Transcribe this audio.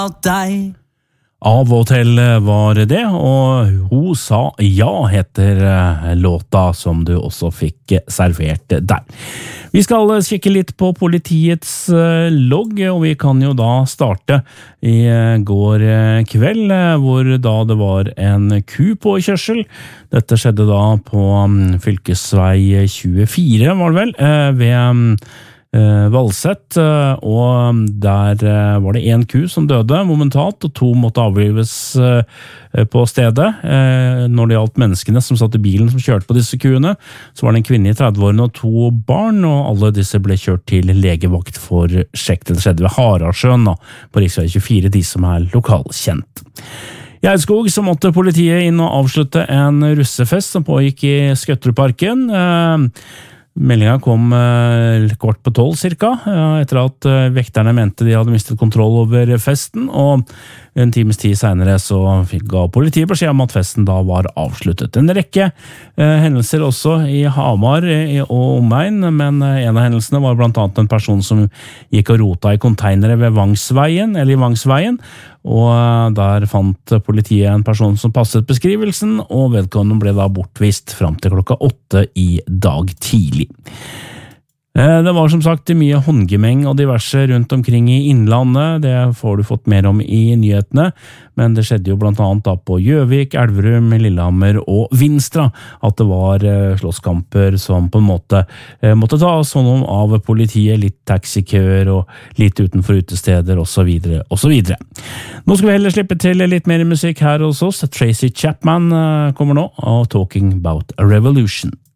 deg. Av og til var det, og Hun sa ja heter låta som du også fikk servert der. Vi skal kikke litt på politiets logg, og vi kan jo da starte i går kveld, hvor da det var en kupåkjørsel. Dette skjedde da på fylkesvei 24, var det vel, ved Valset, og der var det en ku som døde momentalt, og 2 måtte avlives på stedet. Når det gjaldt menneskene som satt i bilen som kjørte på disse kuene, så var det en kvinne i 30-årene og 2 barn, og alle disse ble kjørt til legevakt for sjekk. Det skjedde ved Harasjøen da, på riksvei 24, de som er lokalkjent. I Eidskog så måtte politiet inn og avslutte en russefest som pågikk i Skøtterudparken. Meldingen kom kort på 12 cirka, etter at vekterne mente de hadde mistet kontroll over festen, og en times tid senere så ga politiet beskjed om at festen da var avsluttet. En rekke hendelser også i Hamar og omegn, men en av hendelsene var blant annet en person som gikk og rota i konteinere ved Vangsveien, og der fant politiet en person som passet beskrivelsen, og vedkommende ble da bortvist frem til klokka 8 i dag tidlig. Det var som sagt mye håndgemeng og diverse rundt omkring i Innlandet, det får du fått mer om i nyhetene, men det skjedde jo blant annet da på Gjøvik, Elverum, Lillehammer og Vinstra, at det var slåsskamper som på en måte måtte tas hånd om av politiet, litt taxikøer og litt utenfor utesteder og så videre og så videre. Nå skal vi heller slippe til litt mer musikk her hos oss. Tracy Chapman kommer nå, og Talking About a Revolution.